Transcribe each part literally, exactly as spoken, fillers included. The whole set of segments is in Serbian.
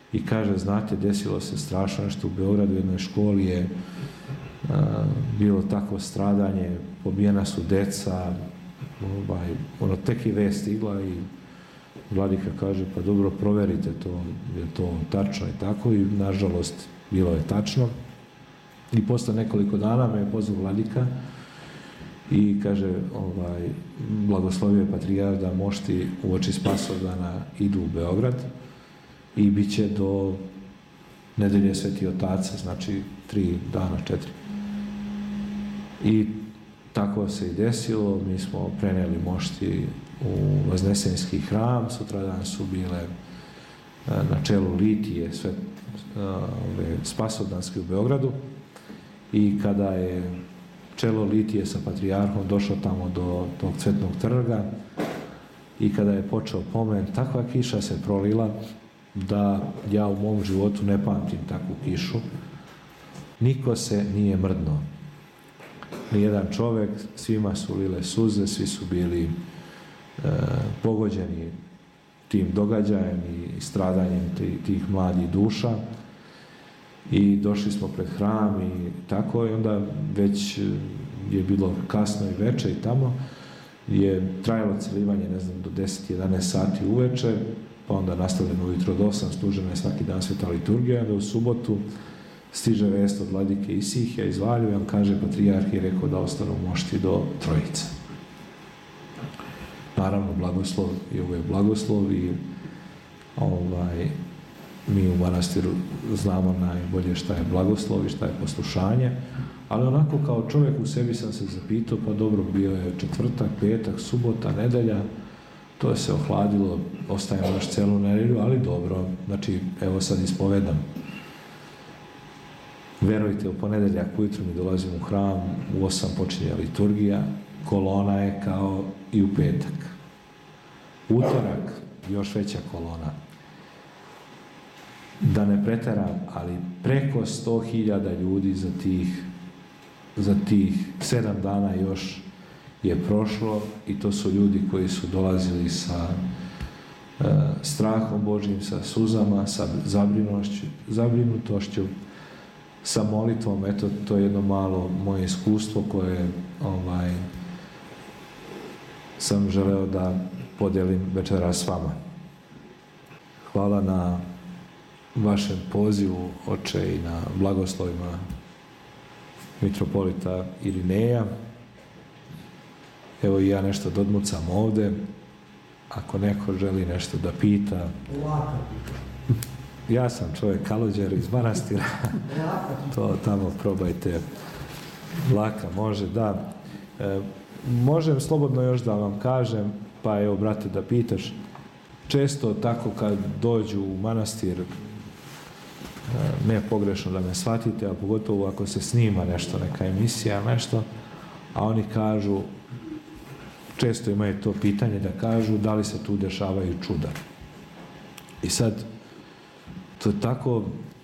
i kaže, znate, desilo se strašno nešto u Beogradu, u jednoj školi je a, bilo takvo stradanje, pobijena su deca, ovaj, ono, tek je vest stigla i vladika kaže, pa dobro, proverite to, je to tačno i tako, i nažalost bilo je tačno. I posle nekoliko dana me je pozvao vladika i kaže, ovaj, blagoslovio je patrijarh da mošti uoči Spasovdana idu u Beograd i bit će do nedelje Sveti Otaca, znači tri dana, četiri. I tako se i desilo, mi smo preneli mošti u Vaznesenski hram, sutradan su bile na čelu litije sve ove, Spasovdanske u Beogradu, i kada je čelo litije sa patrijarhom došao tamo do tog Cvetnog trga i kada je počeo pomen, takva kiša se prolila da ja u mom životu ne pamtim takvu kišu. Niko se nije mrdnuo. Nijedan čovek, svima su lile suze, svi su bili e, pogođeni tim događajem i stradanjem tih mladih duša. I došli smo pred hram i tako, i onda već je bilo kasno i veče i tamo je trajalo celivanje, ne znam, do deset jedanaest sati uveče, pa onda nastavljeno ujutro do osam, služena je svaki dan sveta liturgija, onda u subotu stiže vest od vladike Isihija iz Valju i on kaže, patrijarh je rekao da ostanu mošti do Trojice. Naravno, blagoslov i ovo je blagoslov i ovaj, mi u manastiru znamo najbolje šta je blagoslov i šta je poslušanje, ali onako kao čovjek u sebi sam se zapitao, pa dobro, bio je četvrtak, petak, subota, nedelja, to je se ohladilo, ostajemo još celu nedelju, ali dobro, znači, evo sad ispovedam. Verujte, u ponedeljak ujutro mi dolazim u hram, u osam počinje liturgija, kolona je kao i u petak. Utorak, još veća kolona. Da ne preteram, ali preko sto hiljada ljudi za tih, za tih sedam dana još je prošlo, i to su ljudi koji su dolazili sa e, strahom Božjim, sa suzama, sa zabrinutošću, zabrinutošću, sa molitvom. Eto, to je jedno malo moje iskustvo koje ovaj, sam želeo da podelim večeras s vama. Hvala na vašem pozivu, oče, i na blagoslovima mitropolita Irineja. Evo i ja nešto dodmucam ovde. Ako neko želi nešto da pita. Ja sam čovjek Kalođer iz manastira. To tamo probajte. Laka, može, da. E, možem slobodno još da vam kažem, pa evo, brate, da pitaš. Često tako kad dođu u manastir, ne pogrešno da me shvatite, a pogotovo ako se snima nešto, neka emisija, nešto, a oni kažu, često imaju to pitanje da kažu da li se tu dešavaju čuda. I sad, to je tako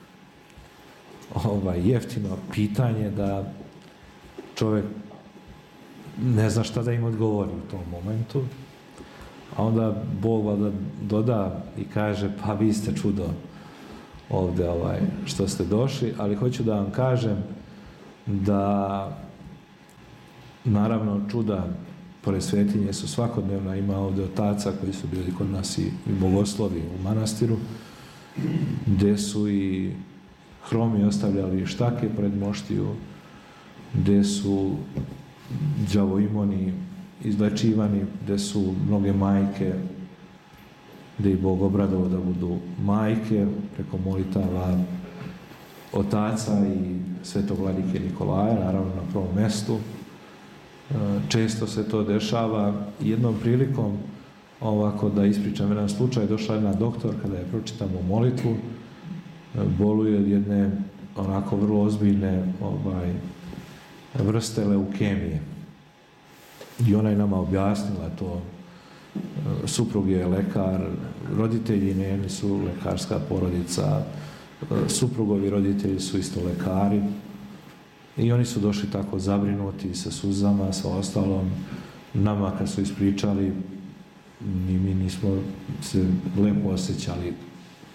ovaj, jeftino pitanje da čovjek ne zna šta da im odgovori u tom momentu, a onda Bog valjda doda i kaže, pa vi ste čudo ovde ovaj, što ste došli, ali hoću da vam kažem da naravno čuda pored svetinje su svakodnevna. Ima ovde otaca koji su bili kod nas i, i bogoslovi u manastiru, gde su i hromi ostavljali štake pred moštiju, gde su đavoimoni izlečivani, gde su mnoge majke, gde i Bog obradovao da budu majke preko molitava otaca i svetog vladike Nikolaja, naravno na prvom mestu. Često se to dešava. Jednom prilikom, ovako da ispričam jedan slučaj, došla jedna doktor kada je pročitamo molitvu, boluje od jedne onako vrlo ozbiljne ovaj, vrste leukemije. I ona je nama objasnila to. Suprug je lekar, roditelji njeni su lekarska porodica, suprugovi roditelji su isto lekari, i oni su došli tako zabrinuti sa suzama, sa ostalom. Nama kad su ispričali, ni mi nismo se lepo osjećali